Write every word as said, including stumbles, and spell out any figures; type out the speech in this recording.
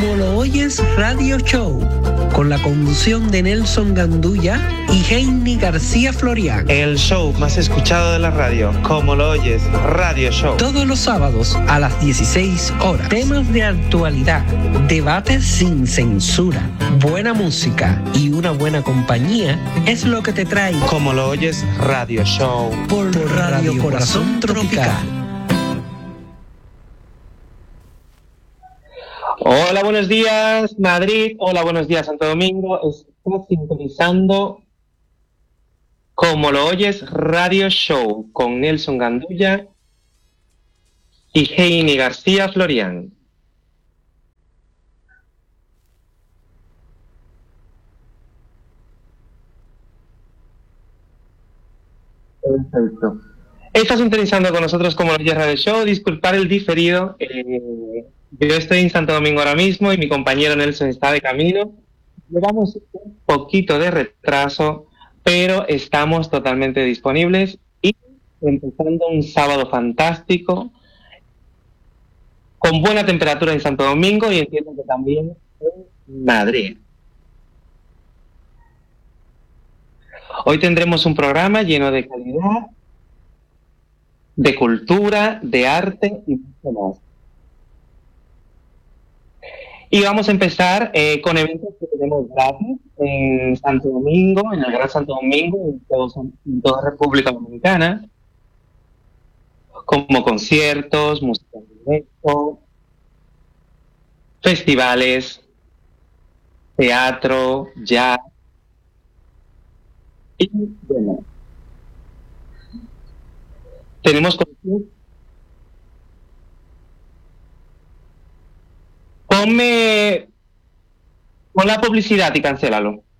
Como lo oyes Radio Show, con la conducción de Nelson Gandulla y Heini García Florián. El show más escuchado de la radio, Como lo oyes Radio Show. Todos los sábados a las dieciséis horas. Temas de actualidad, debates sin censura, buena música y una buena compañía es lo que te trae Como lo oyes Radio Show. Por, por Radio, Radio Corazón Tropical. Hola, buenos días Madrid, hola, buenos días Santo Domingo. Estás sintonizando Como lo oyes Radio Show con Nelson Gandulla y Heini García Florián. Perfecto. Estás sintonizando con nosotros Como lo oyes Radio Show. Disculpar el diferido. Eh, yo estoy en Santo Domingo ahora mismo y mi compañero Nelson está de camino. Llevamos un poquito de retraso, pero estamos totalmente disponibles y empezando un sábado fantástico con buena temperatura en Santo Domingo y entiendo que también en Madrid. Hoy tendremos un programa lleno de calidad, de cultura, de arte y mucho más. Y vamos a empezar eh, con eventos que tenemos gratis en Santo Domingo, en el Gran Santo Domingo, en, todo, en toda República Dominicana, como conciertos, música en directo, festivales, teatro, jazz y bueno, tenemos Ponme, pon la publicidad y cancélalo.